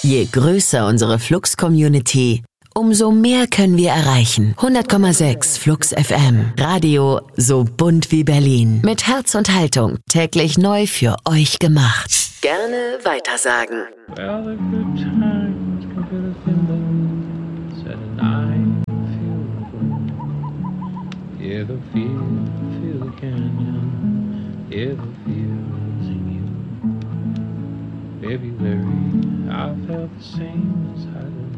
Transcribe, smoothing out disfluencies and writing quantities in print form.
Je größer unsere Flux-Community, umso mehr können wir erreichen. 100,6 Flux FM. Radio so bunt wie Berlin. Mit Herz und Haltung. Täglich neu für euch gemacht. Gerne weitersagen. Well, the good times can feel the feelings at night, feel the wind. Yeah, the feel the canyon. Yeah, the feel's in you. February, I felt the same as I did.